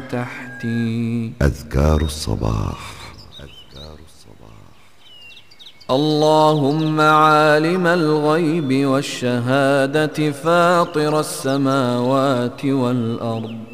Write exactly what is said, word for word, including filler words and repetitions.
تحتي. أذكار الصباح. اللهم عالم الغيب والشهادة فاطر السماوات والأرض